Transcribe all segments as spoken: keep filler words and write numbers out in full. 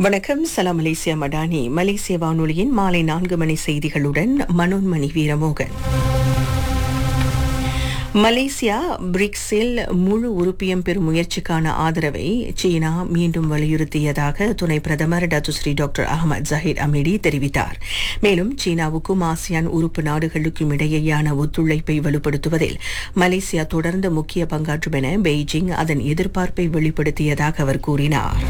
வணக்கம். சலாம் மலேசியா மடானி. மலேசிய வானொலியின் மாலை நான்கு மணி செய்திகளுடன் மனோன்மணி வீரமோகன். மலேசியா பிரிக்ஸில் முழு உறுப்பியம் பெறும் முயற்சிக்கான ஆதரவை சீனா மீண்டும் வலியுறுத்தியதாக துணை பிரதமர் டத்துஸ்ரீ டாக்டர் அஹமத் ஜஹீர் அமீடி தெரிவித்தார். மேலும் சீனாவுக்கும் ஆசியான் உறுப்பு நாடுகளுக்கும் இடையேயான ஒத்துழைப்பை வலுப்படுத்துவதில் மலேசியா தொடர்ந்து முக்கிய பங்காற்றும் என பெய்ஜிங் அதன் எதிர்பார்ப்பை வெளிப்படுத்தியதாக அவர் கூறினார்.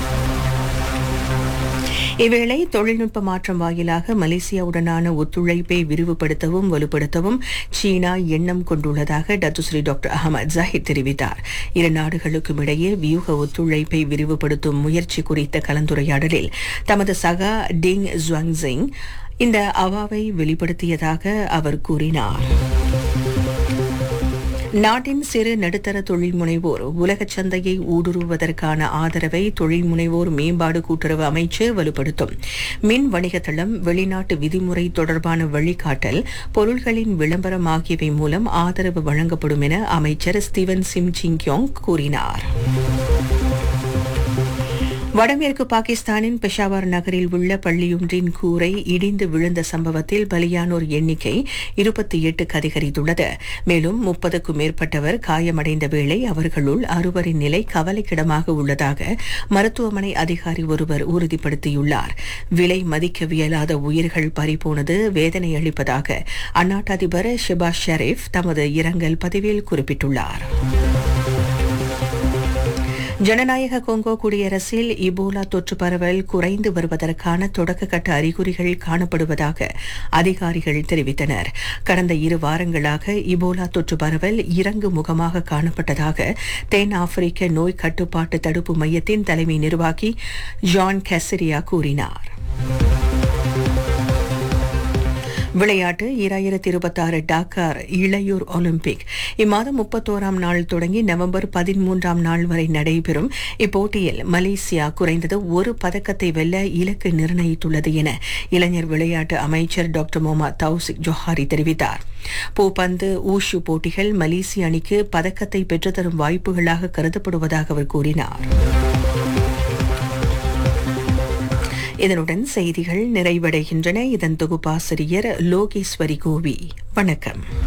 இவ்வேளை தொழில்நுட்ப மாற்றம் வாயிலாக மலேசியாவுடனான ஒத்துழைப்பை விரிவுபடுத்தவும் வலுப்படுத்தவும் சீனா எண்ணம் கொண்டுள்ளதாக டத்துஸ்ரீ டாக்டர் அஹமத் ஜஹீர் தெரிவித்தார். இரு நாடுகளுக்கும் இடையே வியூக ஒத்துழைப்பை விரிவுபடுத்தும் முயற்சி குறித்த கலந்துரையாடலில் தமது சகா டிங் ஜுவாங்சிங் இந்த அவாவை வெளிப்படுத்தியதாக அவர் கூறினார். நாட்டின் சிறு நடுத்தர தொழில் முனைவோர் உலகச் சந்தையை ஊடுருவதற்கான ஆதரவை தொழில் முனைவோர் மேம்பாடு கூட்டுறவு அமைச்சு வலுப்படுத்தும். மின் வணிக தளம், வெளிநாட்டு விதிமுறை தொடர்பான வழிகாட்டல், பொருள்களின் விளம்பரம் ஆகியவை மூலம் ஆதரவு வழங்கப்படும் என அமைச்சர் ஸ்டீவன் சிம் சிங்யோங் கூறினார். வடமேற்கு பாகிஸ்தானின் பெஷாவர் நகரில் உள்ள பள்ளியொன்றின் கூரை இடிந்து விழுந்த சம்பவத்தில் பலியானோர் எண்ணிக்கை இருபத்தி எட்டுக்கு அதிகரித்துள்ளது. மேலும் முப்பதுக்கும் மேற்பட்டவர் காயமடைந்த வேளை அவர்களுள் அறுவரின் நிலை கவலைக்கிடமாக உள்ளதாக மருத்துவமனை அதிகாரி ஒருவர் உறுதிப்படுத்தியுள்ளார். விலை மதிக்கவியலாத உயிர்கள் பறிபோனது வேதனை அளிப்பதாக அந்நாட்டு அதிபர் ஷெபாஸ் ஷெரீப் தமது இரங்கல் பதிவில் குறிப்பிட்டுள்ளார். ஜனநாயக கொங்கோ குடியரசில் இபோலா தொற்று பரவல் குறைந்து வருவதற்கான தொடக்கக்கட்ட அறிகுறிகள் காணப்படுவதாக அதிகாரிகள் தெரிவித்தனர். கடந்த இரு வாரங்களாக இபோலா தொற்று பரவல் இறங்கு முகமாக காணப்பட்டதாக தென் ஆப்பிரிக்க நோய் கட்டுப்பாட்டு தடுப்பு மையத்தின் தலைமை நிர்வாகி ஜான் கெசரியா கூறினார். விளையாட்டு இரண்டாயிரத்தி இருபத்தி ஆறு டாக்கார் இளையோர் ஒலிம்பிக் இம்மாதம் முப்பத்தோராம் நாள் தொடங்கி நவம்பர் பதிமூன்றாம் நாள் வரை நடைபெறும். இப்போட்டியில் மலேசியா குறைந்தது ஒரு பதக்கத்தை வெல்ல இலக்கு நிர்ணயித்துள்ளது என இளைஞர் விளையாட்டு அமைச்சர் டாக்டர் முகமது தௌசிக் ஜோஹாரி தெரிவித்தார். பூப்பந்து, ஊஷு போட்டிகள் மலேசிய அணிக்கு பதக்கத்தை பெற்றுத்தரும் வாய்ப்புகளாக கருதப்படுவதாக அவர் கூறினார். இதனுடன் செய்திகள் நிறைவடைகின்றன. இதன் தொகுப்பாசிரியர் லோகேஸ்வரி கோவி. வணக்கம்.